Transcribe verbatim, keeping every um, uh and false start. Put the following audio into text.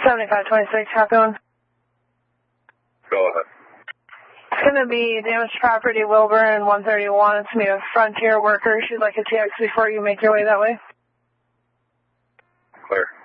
seventy-five twenty-six, copy one. Go ahead. It's going to be damaged property, Wilburn, one thirty-one. It's going to be a Frontier worker. She'd like a T X before you make your way that way. Clear.